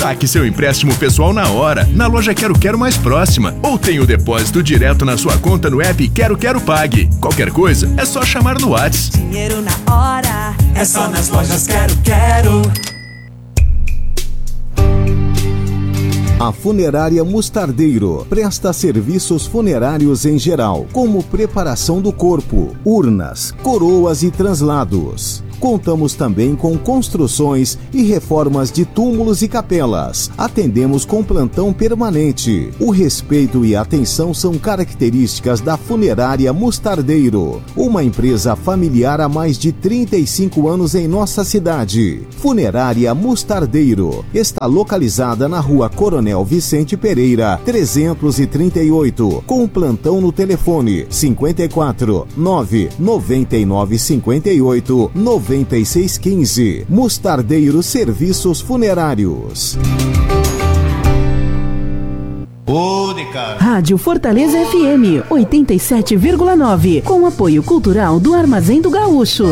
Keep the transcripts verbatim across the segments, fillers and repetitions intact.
Saque seu empréstimo pessoal na hora, na loja Quero Quero mais próxima. Ou tenha o depósito direto na sua conta no app Quero Quero Pague. Qualquer coisa, é só chamar no WhatsApp. Dinheiro na hora, é só nas lojas Quero Quero. A Funerária Mostardeiro presta serviços funerários em geral, como preparação do corpo, urnas, coroas e translados. Contamos também com construções e reformas de túmulos e capelas. Atendemos com plantão permanente. O respeito e a atenção são características da Funerária Mostardeiro, uma empresa familiar há mais de trinta e cinco anos em nossa cidade. Funerária Mostardeiro está localizada na Rua Coronel Vicente Pereira, trezentos e trinta e oito, com plantão no telefone cinquenta e quatro, nove noventa e nove cinquenta e oito, noventa e seis quinze. Mostardeiro Serviços Funerários. Rádio Fortaleza F M oitenta e sete vírgula nove, com apoio cultural do Armazém do Gaúcho.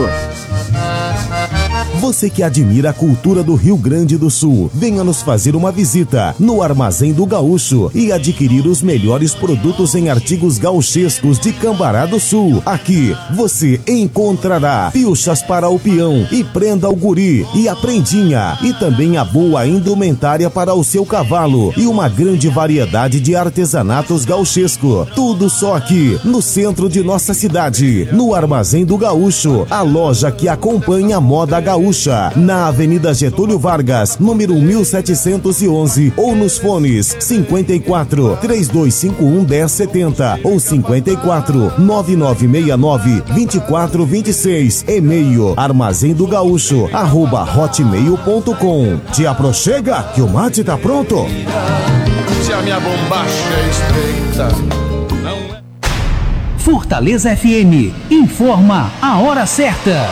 Você que admira a cultura do Rio Grande do Sul, venha nos fazer uma visita no Armazém do Gaúcho e adquirir os melhores produtos em artigos gauchescos de Cambará do Sul. Aqui você encontrará pilchas para o peão e prenda ao guri e a prendinha, e também a boa indumentária para o seu cavalo e uma grande variedade de artesanatos gauchesco. Tudo só aqui no centro de nossa cidade, no Armazém do Gaúcho, a loja que acompanha a moda gaúcha, na Avenida Getúlio Vargas, número mil setecentos e onze, ou nos fones cinquenta e quatro, três dois cinco um, um zero sete zero ou cinquenta e quatro, nove nove seis nove, vinte e quatro vinte e seis. E-mail armazém do gaúcho arroba hotmail ponto com. Te aproxega que o mate tá pronto. Se a minha bombacha é estreita, não é... Fortaleza F M informa a hora certa.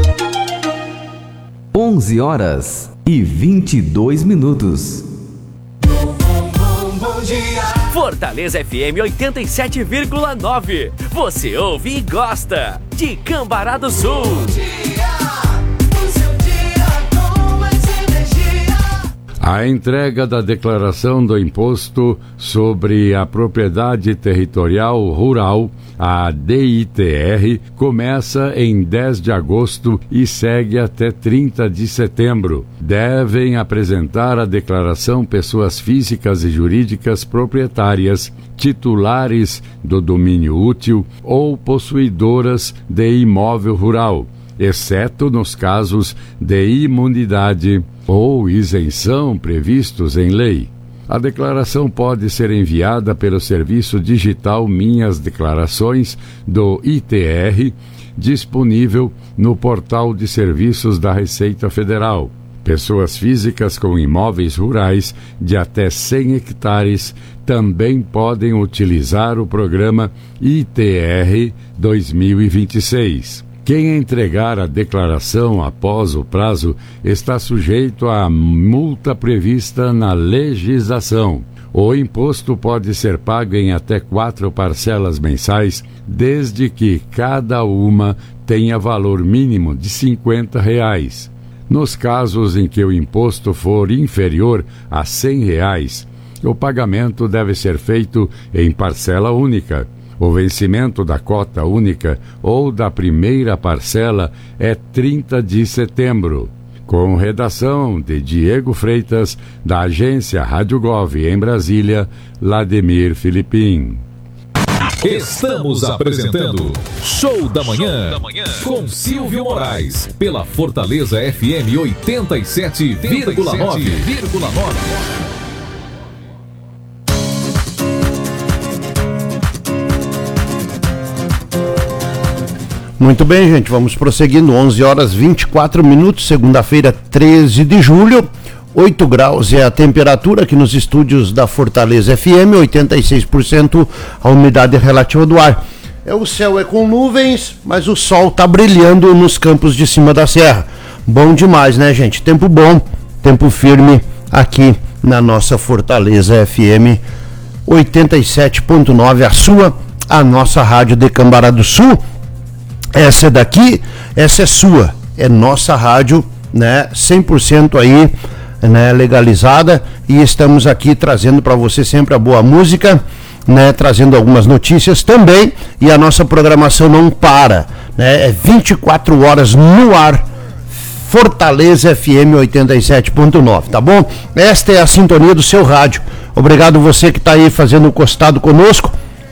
onze horas e vinte e dois minutos. Fortaleza F M oitenta e sete vírgula nove. Você ouve e gosta de Cambará do Sul. A entrega da declaração do Imposto sobre a Propriedade Territorial Rural, a D I T R, começa em dez de agosto e segue até trinta de setembro. Devem apresentar a declaração pessoas físicas e jurídicas proprietárias, titulares do domínio útil ou possuidoras de imóvel rural, exceto nos casos de imunidade ou isenção previstos em lei. A declaração pode ser enviada pelo serviço digital Minhas Declarações do I T R, disponível no portal de serviços da Receita Federal. Pessoas físicas com imóveis rurais de até cem hectares também podem utilizar o programa I T R dois mil e vinte e seis. Quem entregar a declaração após o prazo está sujeito à multa prevista na legislação. O imposto pode ser pago em até quatro parcelas mensais, desde que cada uma tenha valor mínimo de cinquenta reais. Nos casos em que o imposto for inferior a cem reais, o pagamento deve ser feito em parcela única. O vencimento da cota única ou da primeira parcela é trinta de setembro. Com redação de Diego Freitas, da agência Rádio Gov em Brasília, Lademir Filipim. Estamos apresentando Show da Manhã, Show da Manhã com Silvio Moraes, pela Fortaleza F M oitenta e sete vírgula nove. Muito bem, gente, vamos prosseguindo, onze horas e vinte e quatro minutos, segunda-feira, treze de julho, oito graus é a temperatura aqui nos estúdios da Fortaleza F M, oitenta e seis por cento a umidade relativa do ar. É, o céu é com nuvens, mas o sol está brilhando nos campos de cima da serra. Bom demais, né, gente? Tempo bom, tempo firme aqui na nossa Fortaleza F M oitenta e sete ponto nove, a sua, a nossa rádio de Cambará do Sul. Essa é daqui, essa é sua, é nossa rádio, né, cem por cento aí né, legalizada, e estamos aqui trazendo para você sempre a boa música, né, trazendo algumas notícias também, e a nossa programação não para, né, é vinte e quatro horas no ar. Fortaleza F M oitenta e sete ponto nove, tá bom? Esta é a sintonia do seu rádio. Obrigado você que está aí fazendo o costado conosco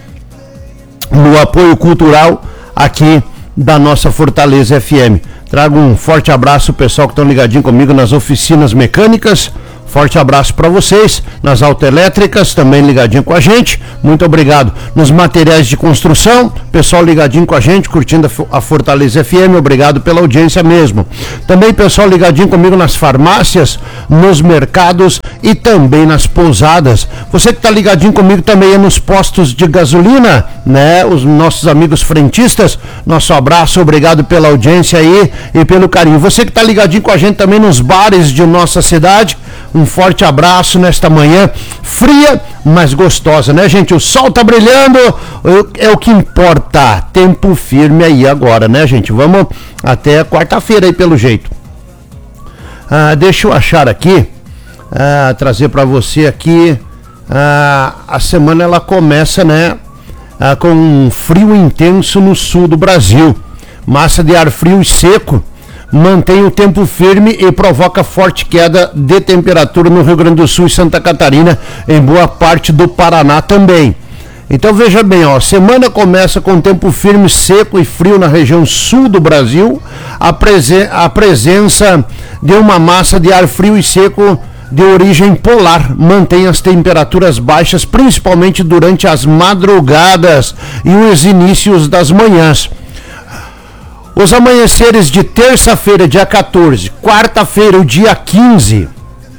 no apoio cultural aqui da nossa Fortaleza F M. Trago um forte abraço ao pessoal que estão ligadinho comigo nas oficinas mecânicas. Forte abraço para vocês, nas autoelétricas, também ligadinho com a gente, muito obrigado. Nos materiais de construção, pessoal ligadinho com a gente, curtindo a Fortaleza F M, obrigado pela audiência mesmo. Também pessoal ligadinho comigo nas farmácias, nos mercados e também nas pousadas. Você que está ligadinho comigo também é nos postos de gasolina, né? Os nossos amigos frentistas, nosso abraço, obrigado pela audiência aí e pelo carinho. Você que está ligadinho com a gente também nos bares de nossa cidade, um forte abraço nesta manhã fria, mas gostosa, né, gente? O sol tá brilhando, é o que importa. Tempo firme aí agora, né, gente? Vamos até quarta-feira aí, pelo jeito. Ah, deixa eu achar aqui, ah, trazer para você aqui. Ah, a semana ela começa, né, ah, com um frio intenso no sul do Brasil. Massa de ar frio e seco mantém o tempo firme e provoca forte queda de temperatura no Rio Grande do Sul e Santa Catarina, em boa parte do Paraná também. Então veja bem, ó, a semana começa com tempo firme, seco e frio na região sul do Brasil, a, presen- a presença de uma massa de ar frio e seco de origem polar mantém as temperaturas baixas, principalmente durante as madrugadas e os inícios das manhãs. Os amanheceres de terça-feira, dia quatorze, quarta-feira, o dia quinze,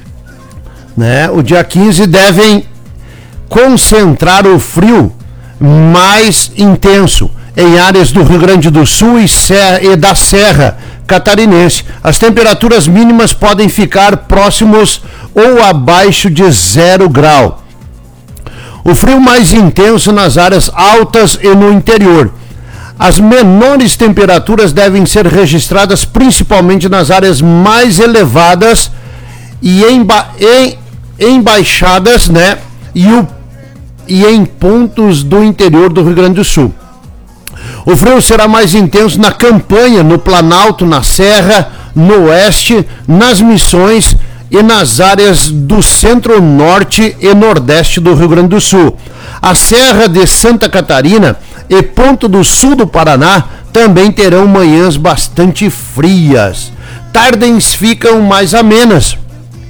né? O dia quinze devem concentrar o frio mais intenso em áreas do Rio Grande do Sul e, Serra, e da Serra Catarinense. As temperaturas mínimas podem ficar próximos ou abaixo de zero grau. O frio mais intenso nas áreas altas e no interior. As menores temperaturas devem ser registradas principalmente nas áreas mais elevadas e em, ba- em, em baixadas, né? E, o, e em pontos do interior do Rio Grande do Sul. O frio será mais intenso na campanha, no Planalto, na Serra, no Oeste, nas Missões e nas áreas do centro-norte e nordeste do Rio Grande do Sul. A Serra de Santa Catarina e Ponto do Sul do Paraná também terão manhãs bastante frias. Tardes ficam mais amenas.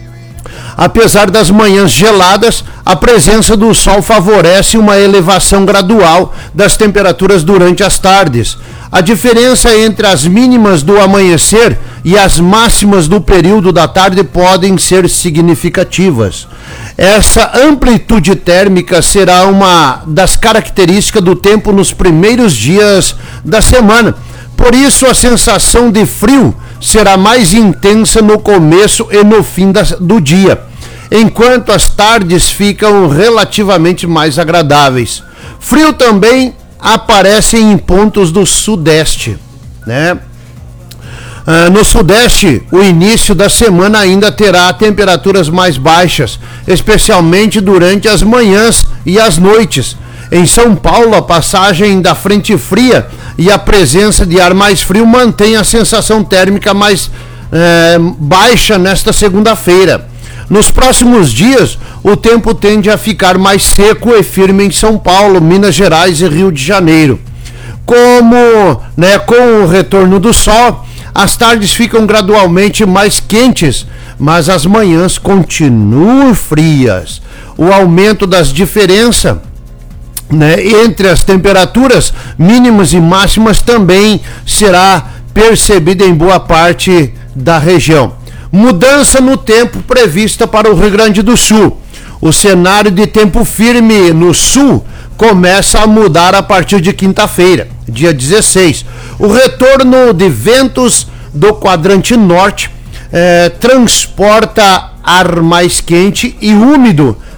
Apesar das manhãs geladas, a presença do sol favorece uma elevação gradual das temperaturas durante as tardes. A diferença entre as mínimas do amanhecer e as máximas do período da tarde podem ser significativas. Essa amplitude térmica será uma das características do tempo nos primeiros dias da semana. Por isso, a sensação de frio será mais intensa no começo e no fim da, do dia, enquanto as tardes ficam relativamente mais agradáveis. Frio também aparece em pontos do sudeste, né? Ah, no sudeste, o início da semana ainda terá temperaturas mais baixas, especialmente durante as manhãs e as noites. Em São Paulo, a passagem da frente fria e a presença de ar mais frio mantém a sensação térmica mais eh, baixa nesta segunda-feira. Nos próximos dias, o tempo tende a ficar mais seco e firme em São Paulo, Minas Gerais e Rio de Janeiro. Como, né, com o retorno do sol, as tardes ficam gradualmente mais quentes, mas as manhãs continuam frias. O aumento das diferenças, né, entre as temperaturas mínimas e máximas também será percebido em boa parte da região. Mudança no tempo prevista para o Rio Grande do Sul. O cenário de tempo firme no sul começa a mudar a partir de quinta-feira, dia dezesseis. O retorno de ventos do quadrante norte eh, transporta ar mais quente e úmido